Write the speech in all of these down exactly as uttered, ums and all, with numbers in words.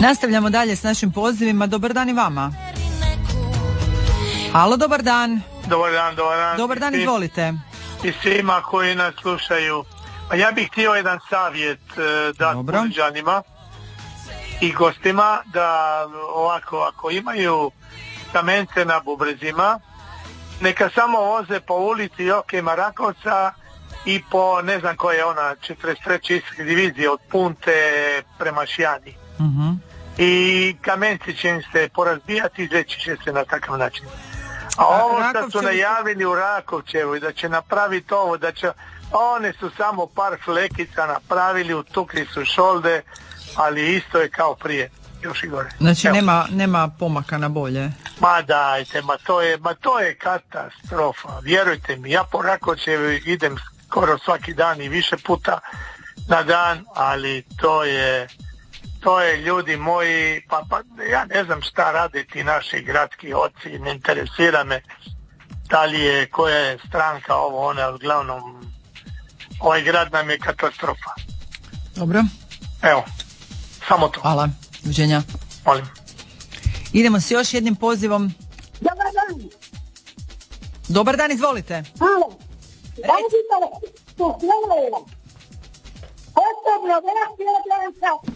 Nastavljamo dalje s našim pozivima. Dobar dan i vama. Halo, dobar dan. Dobar dan, dobar dan. Dobar dan, izvolite. I svima koji nas slušaju. Pa ja bih htio jedan savjet uh, dati Buliđanima i gostima da ovako, ako imaju kamence na bubrezima, neka samo voze po ulici Joke Marakovca i po, ne znam koja je ona, četrdeset treće divizije od Punte prema Šijani. Uh-huh. I kamenci će im se porazbijati i zeći će se na takav način. A ovo što su najavili u Rakovčevu i da će napraviti ovo, da će, one su samo par flekica napravili, utukli su šolde, ali isto je kao prije, još i gore. Znači nema, nema pomaka na bolje. Ma dajte, ma to je, ma to je katastrofa, vjerujte mi, ja po Rakovčevu idem skoro svaki dan i više puta na dan, ali to je, to je ljudi moji, pa, pa ja ne znam šta rade ti naši gradski oci, ne interesira me da li je, koja je stranka ovo, ona, uglavnom ovaj grad nam je katastrofa. Dobro. Evo, samo to. Hvala, doviđenja. Molim. Idemo s još jednim pozivom. Dobar dan. Dobar dan, izvolite. Halo. Radite su hvala. Osobno, vrati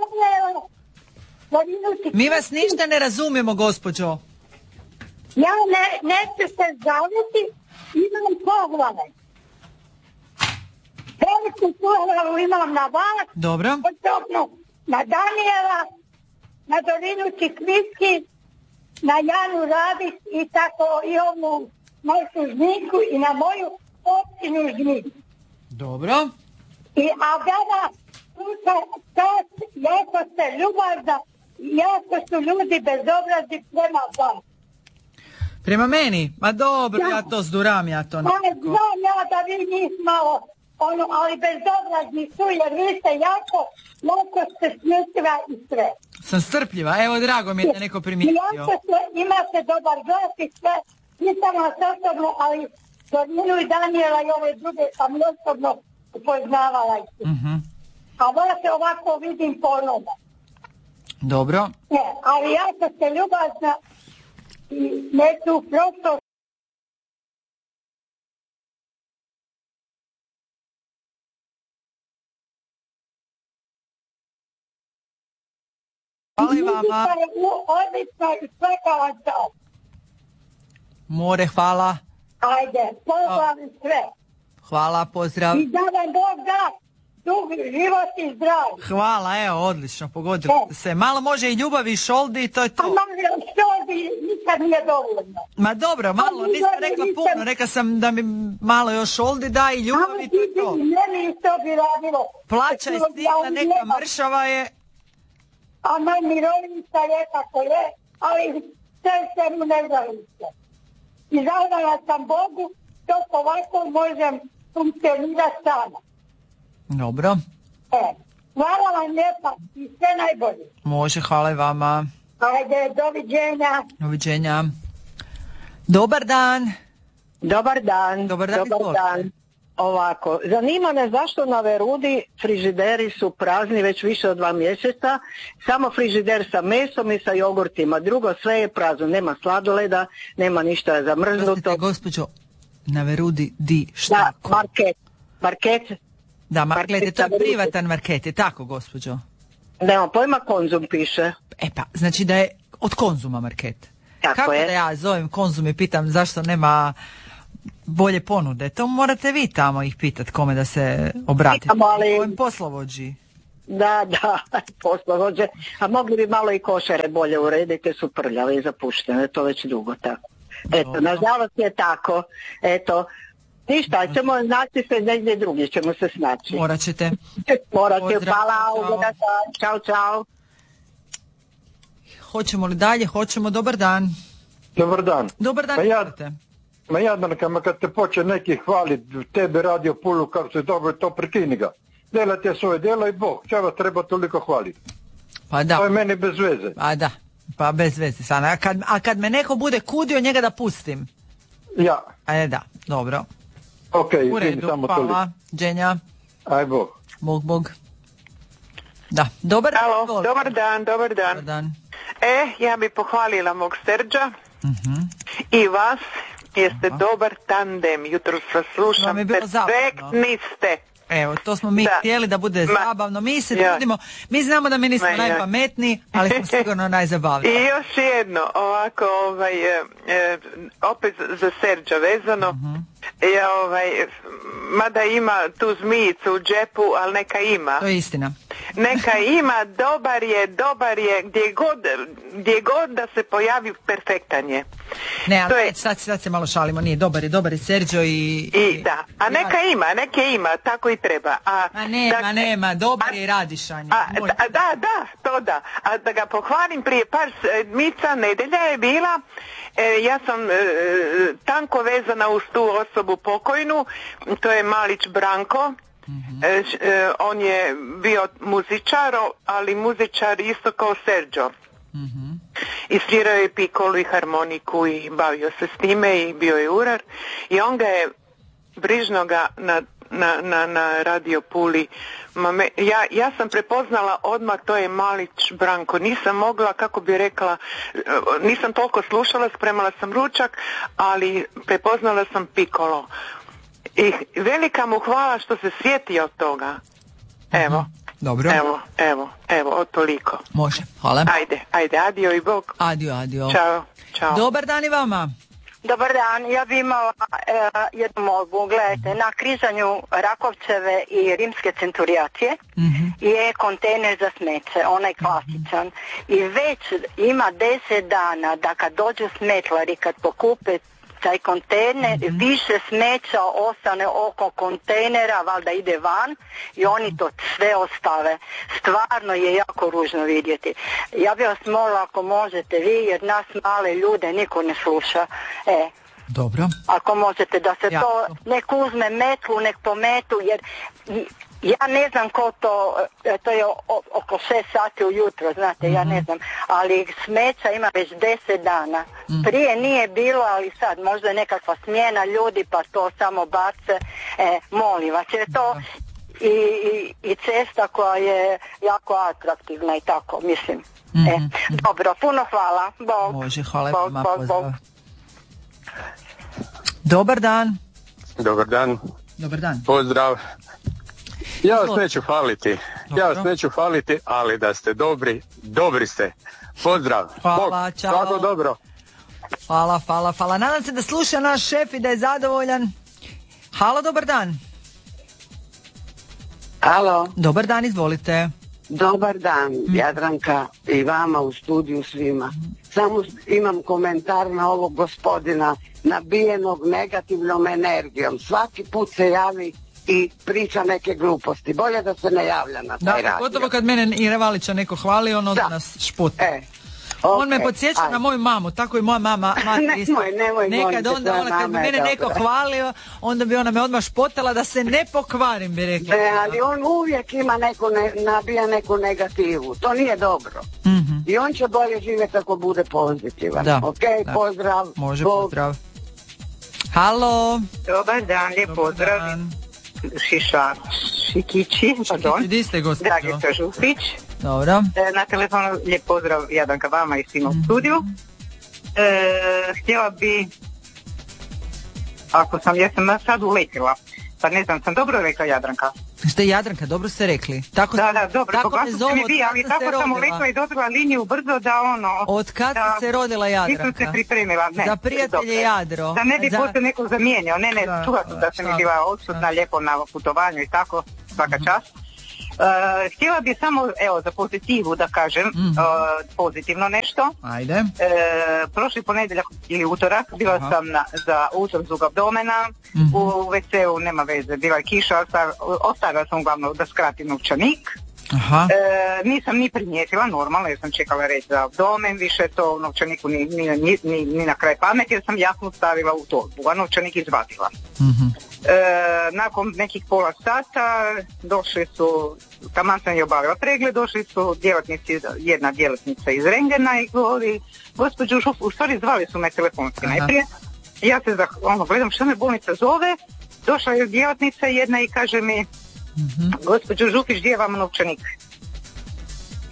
odlanca, mi vas ništa ne razumijemo, gospođo. Ja ne, neću se žaliti, imam pohvale. Veliku pohvalu imam na vas. Dobro. Osobno na Danijela, na Dorinu Čikviski, na Janu Radić i tako i ovu našu Žniku i na moju općinu Žniku. Dobro. I a vama sluša čast, jako ste ljubazna, jako su ljudi bezobrazni prema vam. Prema meni? Ma dobro, da. Ja to zduram, ja to nekako. Pa znam ja da vi nis malo, ono, ali bezobrazni su, jer vi ste jako, jako ste smjetljiva i sve. Sam strpljiva, evo drago mi je da neko primijetio. I jako ste, imate dobar glas i sve, nisam vas osobno, ali Dorinu i Danijela i ove druge sam osobno upoznavala ih. Uh-huh. A vas ovako vidim ponovno. Dobro. Ne, ali jako ste ljubazna i neću prosto. Hvala i vama. Odlično i svaka vam čast. More, hvala. Ajde, pozdrav i sve. Hvala, pozdrav. I da vam Bog da dug život i zdravlje. Hvala, evo, odlično, pogodili e. se. Malo može i ljubavi i šoldi i to je to. A malo šoldi nikad nije dovoljno. Ma dobro, malo, nisam rekla puno, rekla sam da mi malo još šoldi da i ljubavi i to je to. Ne mi to bi radilo. Plaća je stigla, neka mršava je. A moj mirovinica je kako je, ali sve se mu ne zavise. I zahvala sam Bogu, to ovako možem funkcionirati sama. Dobro. E, hvala vam lijepa i sve najbolje. Može, hvala i vama. Ajde, doviđenja. Doviđenja. Dobar dan. Dobar dan. Dobar dan. Dobar dan. Ovako, zanima me zašto na Verudi frižideri su prazni već više od dva mjeseca, samo frižider sa mesom i sa jogurtima, drugo sve je prazno, nema sladoleda, nema ništa zamrznuto. Prostite, gospođo, na Verudi di šta? Da, market. Market. Da, ma, gledajte, to je privatan market, je tako, gospođo? Nema pojma, Konzum piše. E pa, znači da je od Konzuma market. Tako Kako je. da ja zovem Konzum i pitam zašto nema bolje ponude? To morate vi tamo ih pitat kome da se obratite. Ali... Kojem poslovođi. Da, da, poslovođe. A mogli bi malo i košare bolje urediti, su prljave i zapuštene, to već dugo tako. Eto, Dobro. Nažalost je tako. Eto, ništa, ćemo naći se negdje drugi, ćemo se snaći. Morat ćete. Morat ćete, hvala, čao, čao. Hoćemo li dalje? Hoćemo, dobar dan. Dobar dan. Dobar dan, ma ja, te. ma Jadranka, kad te počne neki hvaliti, tebe radio pulu, kako se dobro, to prekini ga. Delate svoje delo i Bog, šta vas treba toliko hvaliti? Pa da. To je meni bez veze. Pa da, pa bez veze. A kad, a kad me neko bude kudio, njega da pustim? Ja. A da, dobro. Ok, u redu, samo hvala, toliko. Dženja. Aj Bog. Bog, Bog. Da, dobar dan. Alo, dobar dan, dobar dan. Dobar dan. E, ja bi pohvalila mog Srđa Uh-huh. i vas, jeste Aha. dobar tandem. Jutro vas slušam, Vam je bilo perfektni ste. Evo, to smo mi Da. htjeli da bude Ma, zabavno. Mi se ja. trudimo, mi znamo da mi nismo Ma, ja. najpametniji, ali smo sigurno najzabavniji. I još jedno, ovako, ovaj, e, e, opet za Srđa vezano, Mhm. ja, ovaj, mada ima tu zmijicu u džepu, ali neka ima. To je istina. Neka ima, dobar je, dobar je, gdje god, gdje god da se pojavi, perfektan je. Ne, ali To je- sad, sad se malo šalimo, nije dobar je, dobar je Serđo i... I da, a neka ima, neke ima, tako i treba. A, Ma nema, dakle, nema, dobar a- je i radišan. je. A, Moj- da, da, da, to da. A da ga pohvalim, prije par sedmica, nedelja je bila, e, ja sam e, tanko vezana uz tu osobu pokojnu, to je Malić Branko. E, š- e, on je bio muzičar, ali muzičar isto kao Serđo. I svirao je pikolu i harmoniku i bavio se s time i bio je urar. I on ga je brižno ga na, na, na, na radio Puli. Ma me, ja, ja sam prepoznala odmah, to je Malić Branko. Nisam mogla, kako bi rekla, e, nisam toliko slušala, spremala sam ručak, ali prepoznala sam pikolo. I velika mu hvala što se sjetio toga. Evo. Dobro, Evo, evo, evo, o toliko. može, hvala. Ajde, ajde, adio i bog. Adio, adio. Ćao, čao. Dobar dan i vama. Dobar dan, ja bi imala e, jednu molbu. Gledajte, na križanju Rakovčeve i Rimske centurijacije je kontejner za smeće, onaj klasičan. I već ima deset dana da kad dođu smetlari, kad pokupe taj kontejner, više smeća ostane oko kontejnera, valjda ide van i oni to sve ostave. Stvarno je jako ružno vidjeti. Ja bih vas molila ako možete vi, jer nas male ljude niko ne sluša. E, Dobro. ako možete da se Ja. to, nek uzme metlu, nek pometu, jer ja ne znam ko to, e, to je o- oko šest sati ujutro, znate, ja ne znam, ali smeća ima već deset dana. Prije nije bilo, ali sad možda je nekakva smjena ljudi pa to samo bace, e, molim vas, jer je to i, i, i cesta koja je jako atraktivna i tako, mislim. E, dobro, puno hvala. Bog. Može, hvala Bog, vama, bog, pozdrav. bog. Dobar dan. Dobar dan, Dobar dan. pozdrav. Ja vas Izvolite. neću hvaliti, ja vas Dobro. neću hvaliti, ali da ste dobri, dobri ste. Pozdrav. Hvala, Bog, čao. svako dobro. Hvala, hvala, hvala. Nadam se da sluša naš šef i da je zadovoljan. Halo, dobar dan. Alo, Dobar dan, izvolite. dobar dan, Jadranka i vama u studiju svima. Samo imam komentar na ovog gospodina nabijenog negativnom energijom. Svaki put se javi i priča neke gluposti. Bolje da se ne javlja na Da, taj radio. gotovo kad mene i Revalića neko hvali, on onda Da. nas šputa. E, On me ok, podsjeća ajde. na moju mamu, tako i moja mama. mati isto. Nemoj, nemoj, molim Nekad te, onda tvoja ona, kad bi mama je mene neko dobra. hvalio, onda bi ona me odmah špotala da se ne pokvarim, bi rekla. Ne, ali on uvijek ima neku, ne, nabija neku negativu. To nije dobro. Mhm. I on će bolje živjeti ako bude pozitivan. Da, Ok, da. pozdrav. Može, Bog. pozdrav. Halo. Dobar dan, lijep Dobar pozdrav. dan. Šiša, Šikići, pardon. Di ste, gospođo? Dragica Župić. Dobro. E, Na telefonu lijep pozdrav Jadranka vama i svima u studiju. E, htjela bi, ako sam, ja sam sad uletila, pa ne znam, sam dobro rekla Jadranka. Ste Jadranka, dobro ste rekli. Tako, Da, da, dobro, tako koga me su zovu mi od vi, kad ali sam tako se sam rodila. uletila i dobila liniju brzo da ono... Od kad da, ste se rodila Jadranka? Nisam se pripremila, ne. Za prijatelje dobro. Jadro. Da ne bi Za- poslije neko zamijenio, ne, ne, Da, čula sam da sam šta? mi bila odsutna lijepo na putovanju i tako, svaka čast. E, htjela bi samo, evo, za pozitivu da kažem, e, pozitivno nešto. Ajde. E, prošli ponedjeljak ili utorak bila Aha. sam na, za ultrazvuk abdomena, u ve ce u nema veze, bila je kiša, ostav, ostavila sam uglavnom da skratim novčanik. Aha. E, nisam ni primijetila, normalno, jer sam čekala reći za abdomen, više to u novčaniku ni, ni, ni, ni, ni na kraj pameti, jer sam jasno stavila u torbu, a novčanik izvadila. Mhm. E, nakon nekih pola sata došli su, taman sam je obavila pregled, došli su djelatnici, jedna djelatnica iz rengena i govori, gospođo Žuf, u stvari zvali su me telefonski Aha. najprije. Ja se zah, ono, gledam što me bolnica zove, došla je djelatnica jedna i kaže mi, gospođo Žufić, gdje je vam novčanik?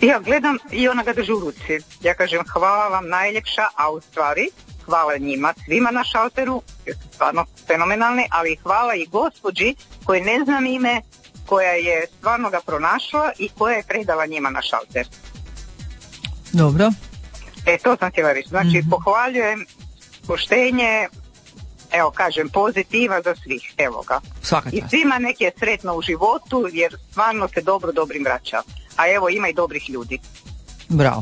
ja gledam i ona ga drži u ruci. Ja kažem hvala vam najljepša, a u stvari hvala njima, svima na šalteru, jer su stvarno fenomenalni, ali hvala i gospođi koje ne znam ime, koja je stvarno ga pronašla i koja je predala njima na šalter. Dobro. E, to sam htjela reći. Znači, mm-hmm. pohvaljujem poštenje, evo kažem, pozitiva za svih, evo ga. Svaka I čast. svima nek je sretno u životu, jer stvarno se dobro dobrim vraća. A evo, ima i dobrih ljudi. Bravo.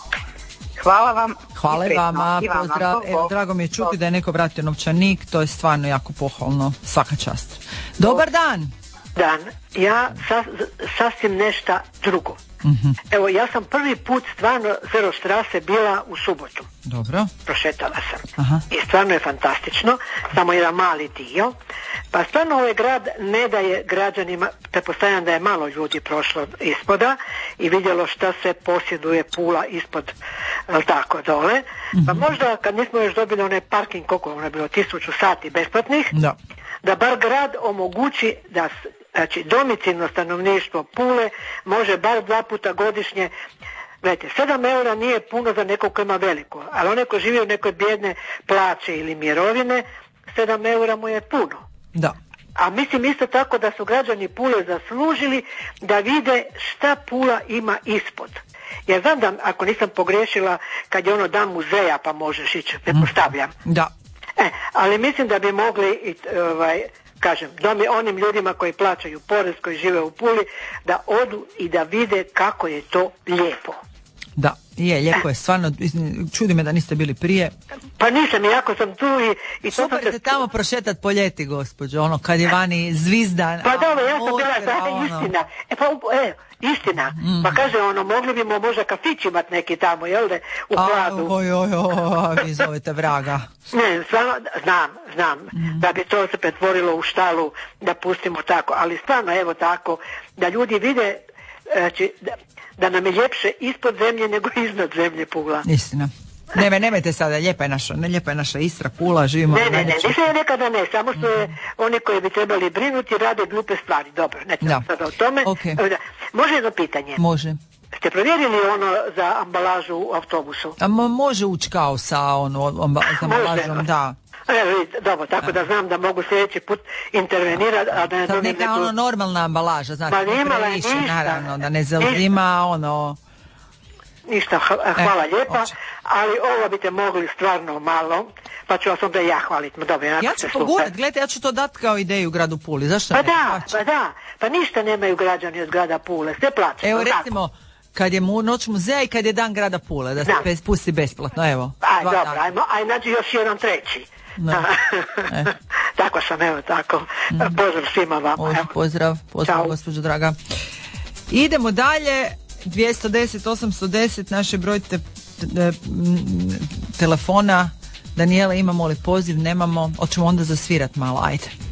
Hvala vam. Hvala i vama, i vama. pozdrav. Evo, drago mi je čuti da je neko vratio novčanik, to je stvarno jako pohvalno, svaka čast. Dobar dan. Dan, ja sas, sasvim nešto drugo. Mm-hmm. Evo, ja sam prvi put stvarno Zero Strasse bila u subotu. Dobro. Prošetala sam. Aha. I stvarno je fantastično, samo jedan mali dio. Pa stvarno ovaj grad ne daje građanima, pretpostavljam da je malo ljudi prošlo ispoda i vidjelo šta se posjeduje Pula ispod, tako, dole. Mm-hmm. Pa možda kad nismo još dobili onaj parking, koliko ono je bilo, tisuću sati besplatnih, da, da bar grad omogući da, znači, domicilno stanovništvo Pule može bar dva puta godišnje. Gledajte, sedam eura nije puno za nekog ko ima veliko, ali onaj ko živi u nekoj bijedne plaće ili mirovine, sedam eura mu je puno. Da. A mislim isto tako da su građani Pule zaslužili da vide šta Pula ima ispod. Ja znam da, ako nisam pogrešila, kad je ono dan muzeja pa možeš ići, pretpostavljam. Da. E, ali mislim da bi mogli, ovaj, kažem, domi onim ljudima koji plaćaju porez, koji žive u Puli, da odu i da vide kako je to lijepo. Da, je, lijepo je, stvarno, čudi me da niste bili prije. Pa nisam, jako sam tu i... i super se... se tamo prošetat po ljeti, gospođo, ono, kad je vani zvizdan. Pa dobro, ja sam bila, da, ono... istina. E, pa, e, istina. Mm. Pa kaže, ono, mogli bi možda kafić imat neki tamo, jel de, u Hladu. Oj, oj, oj, vi zovete vraga. Ne, stvarno, znam, znam, mm. da bi to se pretvorilo u štalu, da pustimo tako, ali stvarno, evo tako, da ljudi vide, znači, da, da nam je ljepše ispod zemlje nego iznad zemlje Pula. Istina. Ne, nemojte sada, lijepa je naša, ne, lijepa je naša Istra, Pula, živimo... Ne, ne, ne, nisam je nekada ne, samo što je oni koji bi trebali brinuti rade glupe stvari, dobro, ne treba sada o tome. Okay. Da. Može jedno pitanje? Može. Ste provjerili ono za ambalažu u autobusu? A mo, može ući kao sa ono, amba, za ambalažom, da. Evo, dobro, tako da znam da mogu sljedeći put intervenirati, a da ne dobijem neku... Neka ono normalna ambalaža, znači, ne previše, naravno, da ne zauzima ono... Ništa, hvala e, lijepa, oče. Ali ovo biste mogli stvarno malo, pa ću vas onda ja hvaliti. Dobro, ja ću pogurat, gledajte, ja ću to dati kao ideju gradu Puli, zašto pa ne? Da, pa da, pa ništa nemaju građani od grada Pule, sve plaćaju. Evo recimo, tako. Kad je mu, noć muzeja i kad je dan grada Pule, da se da. pusti besplatno, evo. Aj, dobro, dana. ajmo, aj nađi još jedan treći. No. e. Tako sam, evo tako. Mm. Pozdrav svima vam. Oš, pozdrav, pozdrav, gospođo draga. Idemo dalje. dvjesto deset osamsto deset naše broj te, te, telefona. Daniela, imamo li poziv? Nemamo. Hoćemo onda zasvirat malo, ajde.